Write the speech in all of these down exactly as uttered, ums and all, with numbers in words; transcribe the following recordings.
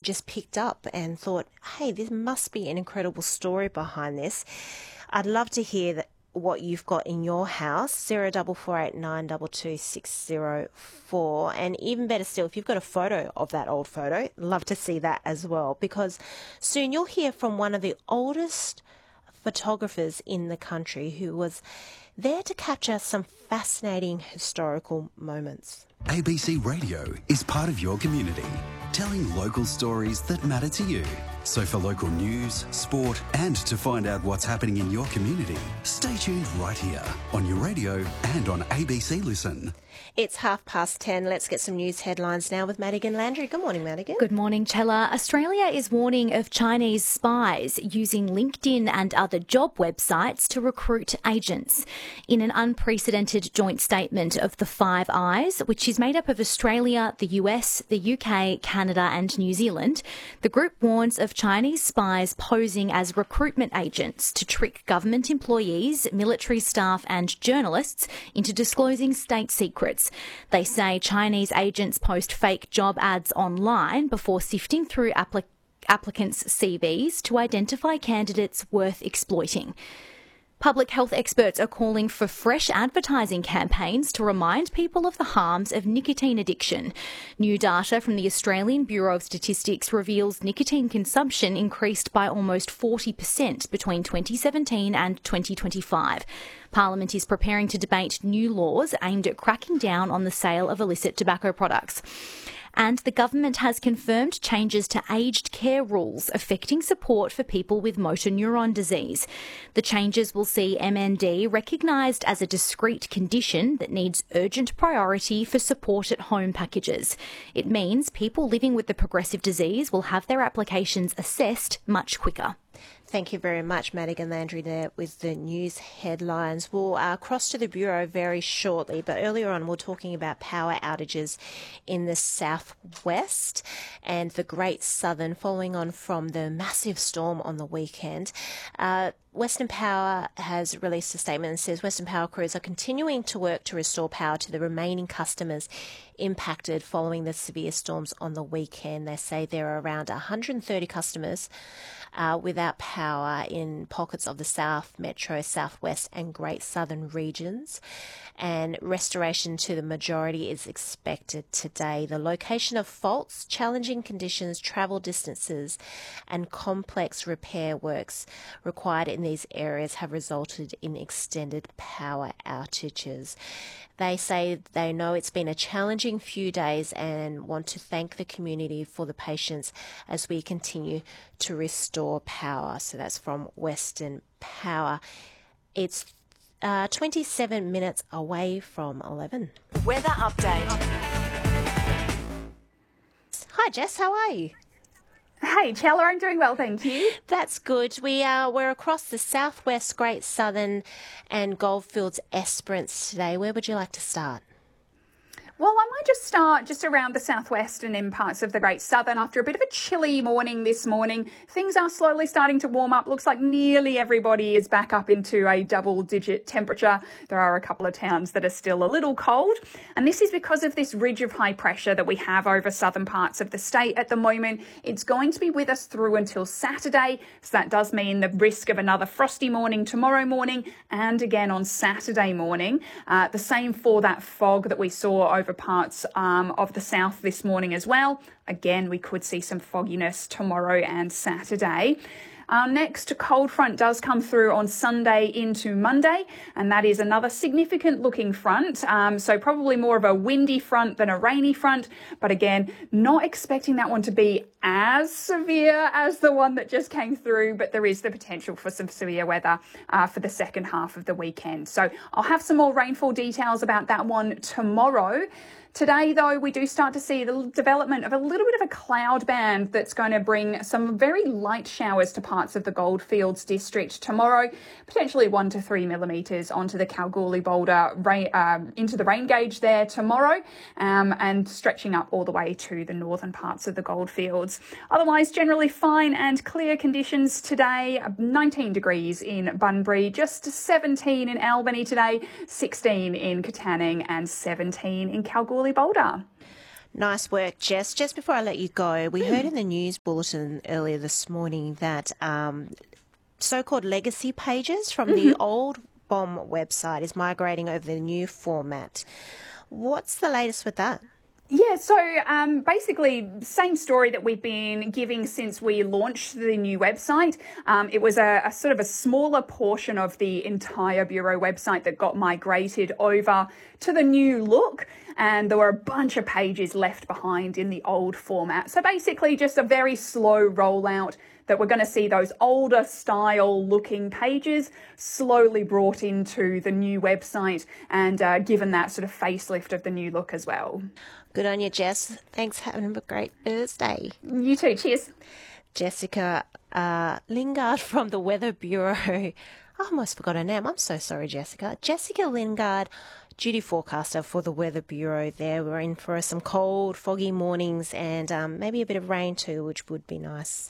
just picked up and thought, hey, there must be an incredible story behind this. I'd love to hear that what you've got in your house, zero double four eight nine two two six zero four. And even better still, if you've got a photo of that old photo, love to see that as well, because soon you'll hear from one of the oldest photographers in the country who was there to capture some fascinating historical moments. A B C Radio is part of your community, telling local stories that matter to you. So for local news, sport, and to find out what's happening in your community, stay tuned right here on your radio and on A B C Listen. It's half past ten. Let's get some news headlines now with Madigan Landry. Good morning, Madigan. Good morning, Chella. Australia is warning of Chinese spies using LinkedIn and other job websites to recruit agents. In an unprecedented joint statement of the Five Eyes, which is made up of Australia, the U S, the U K, Canada and New Zealand, the group warns of Chinese spies posing as recruitment agents to trick government employees, military staff and journalists into disclosing state secrets. They say Chinese agents post fake job ads online before sifting through applic- applicants' C Vs to identify candidates worth exploiting. Public health experts are calling for fresh advertising campaigns to remind people of the harms of nicotine addiction. New data from the Australian Bureau of Statistics reveals nicotine consumption increased by almost forty percent between twenty seventeen and twenty twenty-five. Parliament is preparing to debate new laws aimed at cracking down on the sale of illicit tobacco products. And the government has confirmed changes to aged care rules affecting support for people with motor neuron disease. The changes will see M N D recognised as a discrete condition that needs urgent priority for support at home packages. It means people living with the progressive disease will have their applications assessed much quicker. Thank you very much, Madigan Landry, there with the news headlines. We'll uh, cross to the Bureau very shortly, but earlier on we're talking about power outages in the southwest and the Great Southern following on from the massive storm on the weekend. Uh, Western Power has released a statement and says Western Power crews are continuing to work to restore power to the remaining customers impacted following the severe storms on the weekend. They say there are around one hundred thirty customers uh, without power in pockets of the South, Metro, Southwest and Great Southern regions, and restoration to the majority is expected today. The location of faults, challenging conditions, travel distances and complex repair works required in these areas have resulted in extended power outages. They say they know it's been a challenging few days and want to thank the community for the patience as we continue to restore power. So that's from Western Power. It's uh, twenty-seven minutes away from eleven. Weather update. Hi Jess, how are you? Hey, Chella, I'm doing well, thank you. That's good. We are, we're across the Southwest, Great Southern and Goldfields Esperance today. Where would you like to start? Well, I might just start just around the southwest and in parts of the Great Southern. After a bit of a chilly morning this morning, things are slowly starting to warm up. Looks like nearly everybody is back up into a double-digit temperature. There are a couple of towns that are still a little cold, and this is because of this ridge of high pressure that we have over southern parts of the state at the moment. It's going to be with us through until Saturday, so that does mean the risk of another frosty morning tomorrow morning and again on Saturday morning. Uh, the same for that fog that we saw over parts um, of the south this morning as well. Again, we could see some fogginess tomorrow and Saturday. Our next cold front does come through on Sunday into Monday, and that is another significant looking front. Um, so probably more of a windy front than a rainy front, but again, not expecting that one to be as severe as the one that just came through, but there is the potential for some severe weather uh, for the second half of the weekend. So I'll have some more rainfall details about that one tomorrow. Today, though, we do start to see the development of a little bit of a cloud band that's going to bring some very light showers to parts of the Goldfields district tomorrow, potentially one to three millimetres onto the Kalgoorlie Boulder rain, um, into the rain gauge there tomorrow, um, and stretching up all the way to the northern parts of the Goldfields. Otherwise, generally fine and clear conditions today. nineteen degrees in Bunbury, just seventeen in Albany today, sixteen in Katanning and seventeen in Kalgoorlie Boulder. Nice work, Jess. Just before I let you go, we heard in the news bulletin earlier this morning that um, so-called legacy pages from mm-hmm. the old B O M website is migrating over the new format. What's the latest with that? Yeah, so um, basically, same story that we've been giving since we launched the new website. Um, it was a, a sort of a smaller portion of the entire Bureau website that got migrated over to the new look, and there were a bunch of pages left behind in the old format. So basically, just a very slow rollout that we're going to see those older style looking pages slowly brought into the new website and uh, given that sort of facelift of the new look as well. Good on you, Jess. Thanks. Having a great Thursday. You too. Cheers. Jessica uh, Lingard from the Weather Bureau. I almost forgot her name. I'm so sorry, Jessica. Jessica Lingard, duty forecaster for the Weather Bureau there. We're in for some cold, foggy mornings and um, maybe a bit of rain too, which would be nice.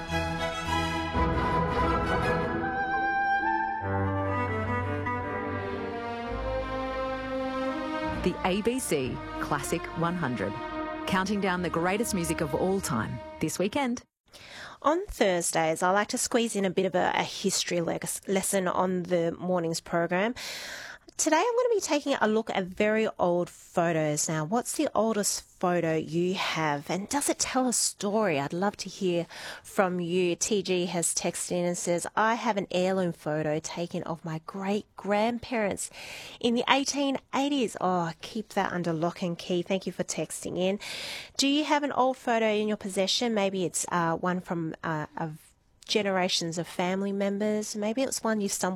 The A B C Classic one hundred, counting down the greatest music of all time this weekend. On Thursdays, I like to squeeze in a bit of a, a history le- lesson on the morning's program. Today, I'm going to be taking a look at very old photos. Now, what's the oldest photo you have? And does it tell a story? I'd love to hear from you. T G has texted in and says, I have an heirloom photo taken of my great-grandparents in the eighteen eighties. Oh, keep that under lock and key. Thank you for texting in. Do you have an old photo in your possession? Maybe it's uh, one from uh, a generations of family members. Maybe it's one you stumbled